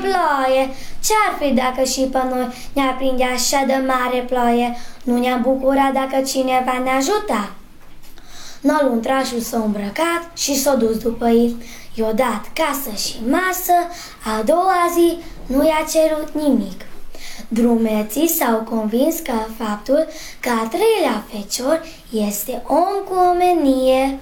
ploaie! Ce-ar fi dacă și pe noi ne-ar prinde așa de mare ploaie? Nu ne-am bucurat dacă cineva ne ajuta? Năluntrașul s-a îmbrăcat și s-a dus după ei. I-a dat casă și masă, a doua zi nu i-a cerut nimic. Drumeții s-au convins că faptul că al treilea fecior este om cu omenie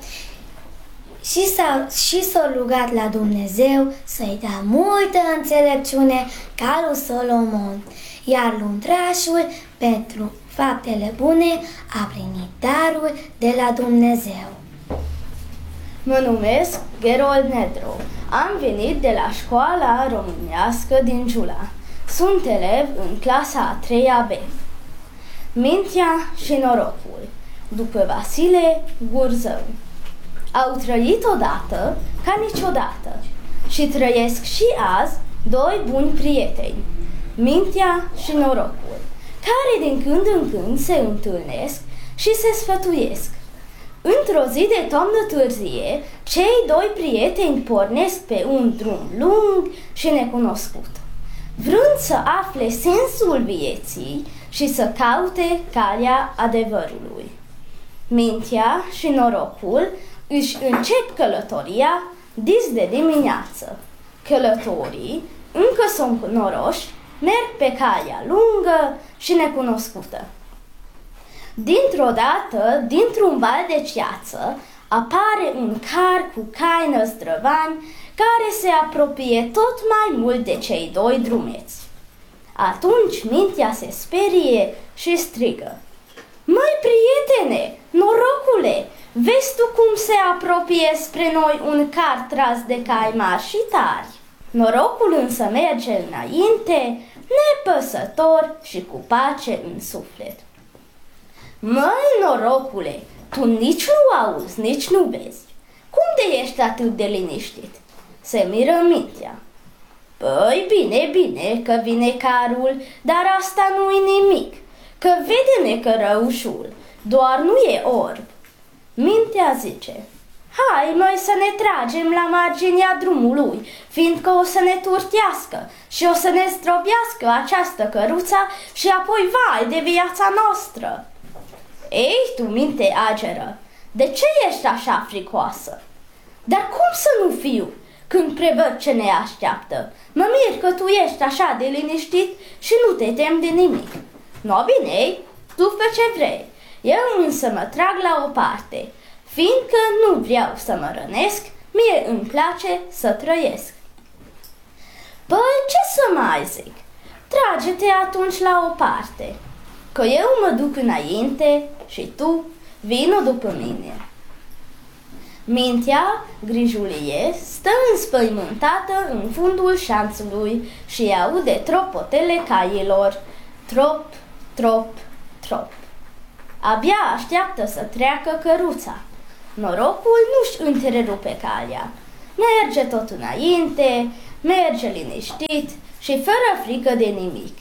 și s-au rugat la Dumnezeu să-i dea multă înțelepciune ca lui Solomon, iar luntrașul, pentru faptele bune, a primit darul de la Dumnezeu. Mă numesc Gerold Nedro. Am venit de la școala românească din Giula. Sunt elev în clasa a 3-a B. Mintea și norocul, după Vasile Gurzău. Au trăit odată ca niciodată și trăiesc și azi doi buni prieteni, Mintea și norocul, care din când în când se întâlnesc și se sfătuiesc. Într-o zi de toamnă târzie, cei doi prieteni pornesc pe un drum lung și necunoscut, vrând să afle sensul vieții și să caute calea adevărului. Mintea și norocul își încep călătoria dis de dimineață. Călătorii, încă sunt noroși, merg pe calea lungă și necunoscută. Dintr-o dată, dintr-un val de ceață, apare un car cu cai năzdrăvani care se apropie tot mai mult de cei doi drumeți. Atunci Mintea se sperie și strigă: "Măi, prietene, norocule, vezi tu cum se apropie spre noi un car tras de cai mari și tari?" Norocul însă merge înainte, nepăsător și cu pace în suflet. "Măi, norocule, tu nici nu auzi, nici nu vezi. Cum de ești atât de liniștit?" se miră Mintea. "Păi, bine că vine carul, dar asta nu-i nimic, că vede necărăușul, doar nu e orb." Mintea zice: "Hai, noi să ne tragem la marginea drumului, fiindcă o să ne turtească și o să ne zdrobească această căruța și apoi vai de viața noastră." "Ei, tu, minte ageră, de ce ești așa fricoasă?" "Dar cum să nu fiu când prevăd ce ne așteaptă? Mă mir că tu ești așa de liniștit și nu te tem de nimic." "No, bine, tu fă ce vrei, eu însă mă trag la o parte, fiindcă nu vreau să mă rănesc, mie îmi place să trăiesc." "Păi, ce să mai zic? Trage-te atunci la o parte, că eu mă duc înainte și tu vino după mine." Mintea, grijulie, stă înspăimântată în fundul șanțului și aude tropotele cailor. Trop, trop, trop. Abia așteaptă să treacă căruța. Norocul nu-și întrerupe calea. Merge tot înainte, merge liniștit și fără frică de nimic.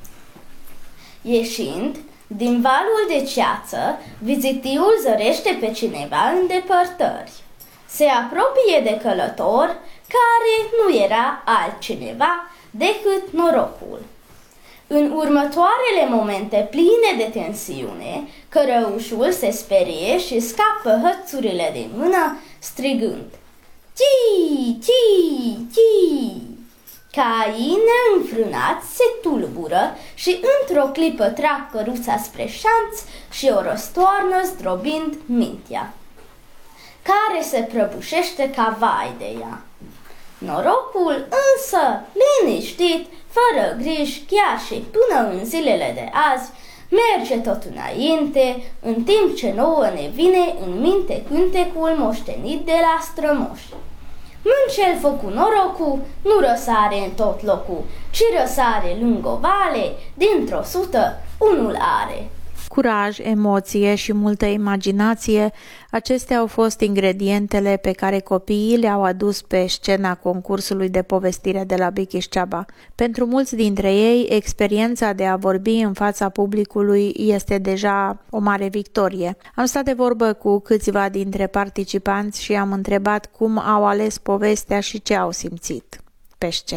Ieșind din valul de ceață, vizitiul zărește pe cineva în depărtări. Se apropie de călător, care nu era altcineva decât norocul. În următoarele momente pline de tensiune, cărăușul se sperie și scapă hățurile din mână, strigând: "Tii, tii, tii!" Caii neînfrânați se tulbură și într-o clipă trag căruța spre șanț și o răstoarnă zdrobind Mintea, care se prăbușește ca vai de ea. Norocul însă, liniștit, fără griji, chiar și până în zilele de azi, merge tot înainte, în timp ce nouă ne vine în minte cântecul moștenit de la strămoși: "În cel făcu norocul, nu răsare în tot locul, ci răsare lângă o vale, dintr-o 100 unul are." Curaj, emoție și multă imaginație, acestea au fost ingredientele pe care copiii le-au adus pe scena concursului de povestire de la Bikiș Ceaba. Pentru mulți dintre ei, experiența de a vorbi în fața publicului este deja o mare victorie. Am stat de vorbă cu câțiva dintre participanți și am întrebat cum au ales povestea și ce au simțit pe scenă.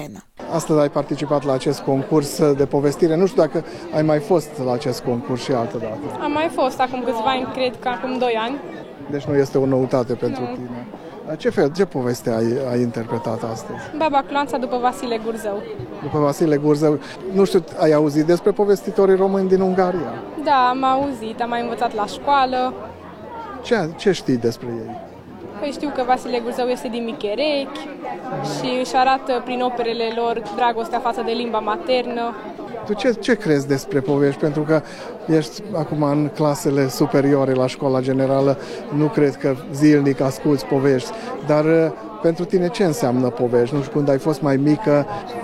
Astăzi ai participat la acest concurs de povestire. Nu știu dacă ai mai fost la acest concurs și altă dată. Am mai fost acum câțiva ani, cred că acum 2 ani. Deci nu este o noutate pentru tine. Ce poveste ai interpretat astăzi? Baba Cloanța după Vasile Gurzău. După Vasile Gurzău. Nu știu, ai auzit despre povestitorii români din Ungaria? Da, am auzit, am mai învățat la școală. Ce știi despre ei? Păi știu că Vasile Gurzău este din Micherechi și își arată prin operele lor dragostea față de limba maternă. Tu ce crezi despre povești? Pentru că ești acum în clasele superioare la școala generală, nu cred că zilnic asculți povești, dar pentru tine ce înseamnă povești? Nu știu, când ai fost mai mică,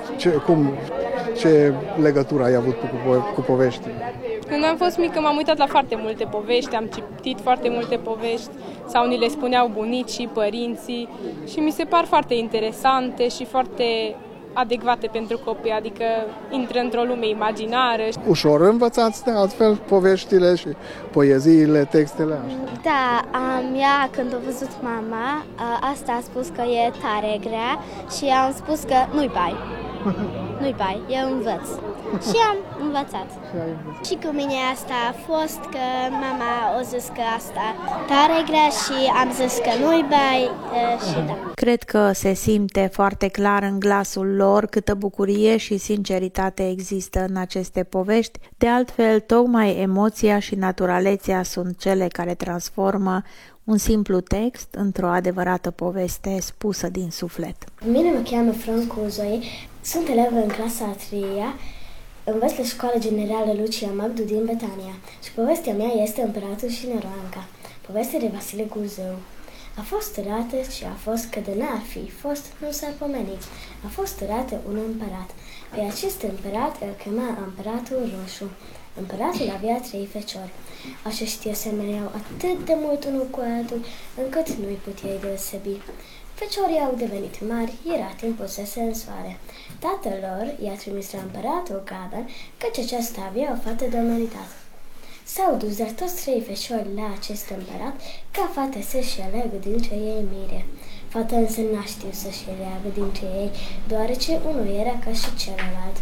ce legătură ai avut cu poveștile? Când am fost mică m-am uitat la foarte multe povești, am citit foarte multe povești sau ni le spuneau bunicii, părinții și mi se par foarte interesante și foarte adecvate pentru copii, adică intră într-o lume imaginară. Ușor învățați de altfel poveștile și poeziile, textele așa. Da, ea când a văzut mama, asta a spus că e tare grea și am spus că nu-i bai. Nu-i bai, eu învăț. Și am învățat. Și cu mine asta a fost că mama a zis că asta tare grea și am zis că nu-i bai și da. Cred că se simte foarte clar în glasul lor câtă bucurie și sinceritate există în aceste povești. De altfel, tocmai emoția și naturalețea sunt cele care transformă un simplu text într-o adevărată poveste spusă din suflet. Mine mă cheamă Franco Zoe, sunt elevă în clasa a 3-a, învăț la Școala Generală Lucia Magdu din Betania și povestea mea este Împăratul și Noroanca, povestea de Vasile Gurzău. A fost odată și a fost că de n-ar fi fost, nu s-ar pomeni. A fost odată un împărat. Pe acest împărat îl chema Împăratul Roșu. Împăratul avea 3 feciori. Aceștia semeneau atât de mult unul cu altul, încât nu-i puteai deosebi. Feciorii au devenit mari, era timpul să se însoare. Tatăl lor i-a trimis la împăratul Gaban, căci aceasta avea o fată de măritat. S-au dus dar toți 3 feciori la acest împărat, ca fata să-și aleagă dintre ei mire. Fata însă n-a știut să-și aleagă dintre ei, deoarece unul era ca și celălalt.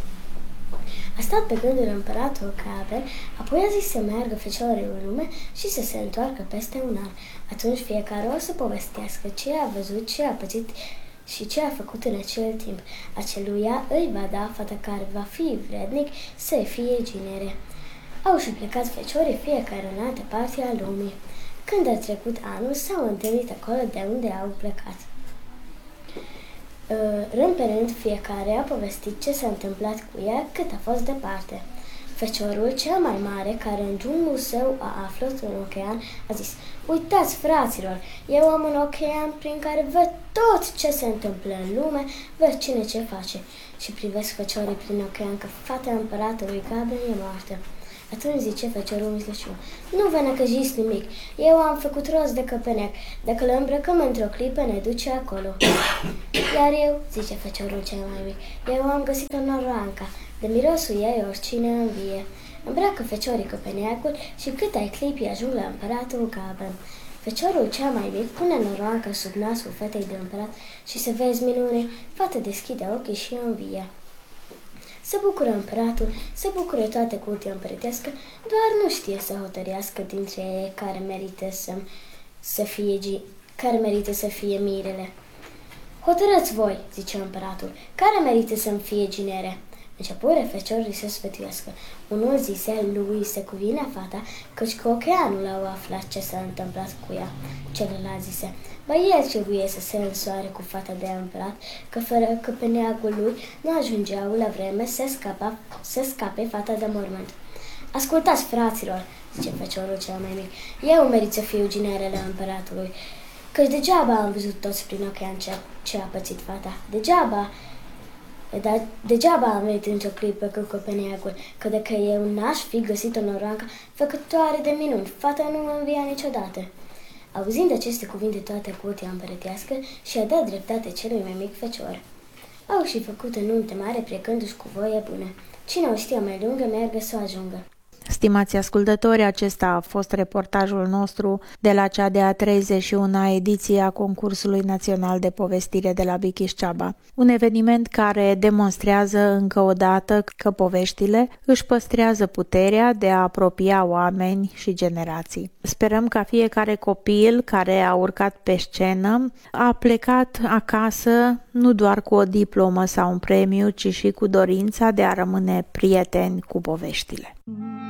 A stat pe gândul împăratul Gaban, apoi a zis să meargă feciorii în lume și să se întoarcă peste un an. Atunci fiecare o să povestească ce a văzut, ce a pățit și ce a făcut în acel timp. Aceluia îi va da fata care va fi vrednic să-i fie ginere. Au și plecat feciorii fiecare în altă parte a lumii. Când a trecut anul, s-au întâlnit acolo de unde au plecat. Rând pe rând, fiecare a povestit ce s-a întâmplat cu ea cât a fost departe. Feciorul cel mai mare, care în drumul său a aflat un ochean, a zis: "Uitați, fraților, eu am un ochean prin care văd tot ce se întâmplă în lume, văd cine ce face." Și privesc feciorii prin ochean că fata împăratului Gaban e moartă. Atunci zice feciorul mijlociu: "Nu vă năcăjiți nimic, eu am făcut rost de căpeneac, dacă îl îmbrăcăm într-o clipă ne duce acolo." "Iar eu," zice feciorul cel mai mic, "eu am găsit o noroanca, de mirosul ei oricine învie." Îmbracă feciorii căpeneacul și cât ai clipi ajung la împăratul Gaban. Feciorul cel mai mic pune noroanca sub nasul fetei de împărat și să vezi minune, fata deschide ochii și învie. Se bucură împăratul, se bucură toată curtea împărătească, doar nu știe să hotărească dintre ei care merită să fie mirele. "Hotărâți voi," zice împăratul, "care merită să-mi fie ginere?" Începură feciorii să sfătuiască. Unul zise lui se cuvine fata, căci cu ocheanul au aflat ce s-a întâmplat cu ea. Celălalt zise: "Ba el trebuie să se însoare cu fata de împărat, că fără căpeneagul lui nu ajungeau la vreme să scape fata de mormânt." "Ascultați, fraților," zice feciorul cel mai mic, "eu merit să fiu ginerele împăratului, căci degeaba am văzut toți prin ochean ce a pățit fata. Degeaba am venit într-o clipă cu căpeneagul, că dacă eu n-aș fi găsit o noroancă făcătoare de minuni, fata nu învia niciodată." Auzind aceste cuvinte, toată curtea împărătească și-a dat dreptate celui mai mic fecior. Au și făcut o nuntă mare plecându-și cu voie bună. Cine o știa mai lungă, meargă să o ajungă. Stimați ascultători, acesta a fost reportajul nostru de la cea de-a 31-a ediție a Concursului Național de Povestire de la Bikis-Ceaba. Un eveniment care demonstrează încă o dată că poveștile își păstrează puterea de a apropia oameni și generații. Sperăm ca fiecare copil care a urcat pe scenă a plecat acasă nu doar cu o diplomă sau un premiu, ci și cu dorința de a rămâne prieteni cu poveștile.